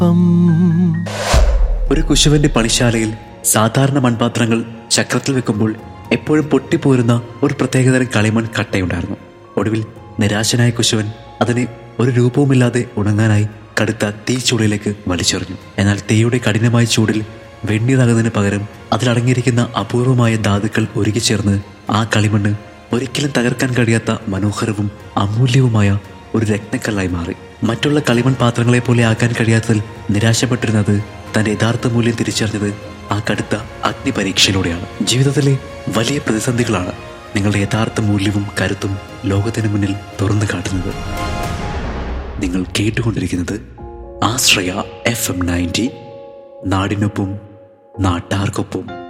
ഒരു കുശവന്റെ പണിശാലയിൽ സാധാരണ മൺപാത്രങ്ങൾ ചക്രത്തിൽ വെക്കുമ്പോൾ എപ്പോഴും പൊട്ടിപ്പോരുന്ന ഒരു പ്രത്യേകതരം കളിമൺ കട്ടയുണ്ടായിരുന്നു. ഒടുവിൽ നിരാശനായ കുശവൻ അതിനെ ഒരു രൂപവുമില്ലാതെ ഉണങ്ങാനായി കടുത്ത തീച്ചൂടിലേക്ക് വലിച്ചെറിഞ്ഞു. എന്നാൽ തീയുടെ കഠിനമായ ചൂടിൽ വെണ്ണീറാകുന്നതിന് പകരം അതിലടങ്ങിയിരിക്കുന്ന അപൂർവമായ ധാതുക്കൾ ഒരുകിച്ചേർന്ന് ആ കളിമണ്ണ് ഒരിക്കലും തകർക്കാൻ കഴിയാത്ത മനോഹരവും അമൂല്യവുമായ ഒരു രത്നക്കല്ലായി മാറി. മറ്റുള്ള കളിമൺ പാത്രങ്ങളെ പോലെ ആക്കാൻ കഴിയാത്തതിൽ നിരാശപ്പെട്ടിരുന്നത് തന്റെ യഥാർത്ഥ മൂല്യം തിരിച്ചറിഞ്ഞത് ആ കടുത്ത അഗ്നിപരീക്ഷയിലൂടെയാണ്. ജീവിതത്തിലെ വലിയ പ്രതിസന്ധികളാണ് നിങ്ങളുടെ യഥാർത്ഥ മൂല്യവും കരുത്തും ലോകത്തിന് മുന്നിൽ തുറന്നു കാട്ടുന്നത്. നിങ്ങൾ കേട്ടുകൊണ്ടിരിക്കുന്നത് ആശ്രയ FM 90, നാടിനൊപ്പം നാട്ടാർക്കൊപ്പം.